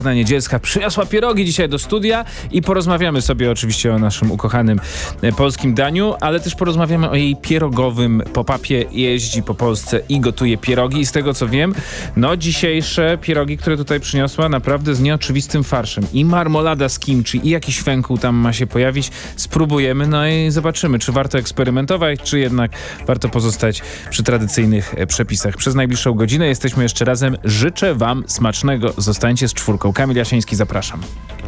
Niedzielska przyniosła pierogi dzisiaj do studia i porozmawiamy sobie oczywiście o naszym ukochanym polskim daniu, ale też porozmawiamy o jej pierogowym pop-upie. Jeździ po Polsce i gotuje pierogi i z tego co wiem, dzisiejsze pierogi, które tutaj przyniosła, naprawdę z nieoczywistym farszem. I marmolada z kimchi, i jakiś fękuł tam ma się pojawić. Spróbujemy, i zobaczymy, czy warto eksperymentować, czy jednak warto pozostać przy tradycyjnych przepisach. Przez najbliższą godzinę jesteśmy jeszcze razem. Życzę wam smacznego. Zostańcie z Czwórką. Kamil Jasiński, zapraszam.